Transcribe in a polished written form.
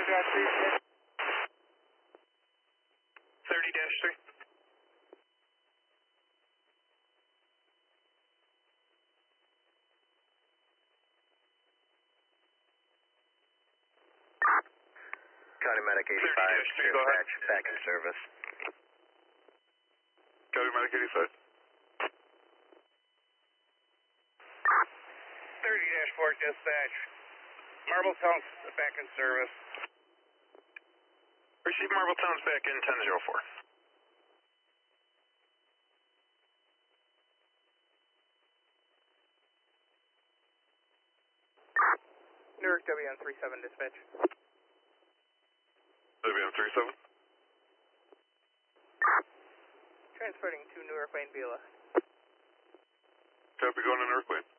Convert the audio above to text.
30-3. County Medic 85, 30-3, go ahead. dispatch, back in service. County Medic 85. 30-4 dispatch. Marbletown's back in service. Receive Marbletown's back in 10-04. Newark WM37 dispatch. WM37. Transporting to Newark Wayne Beulah. Copy, going to Newark Wayne.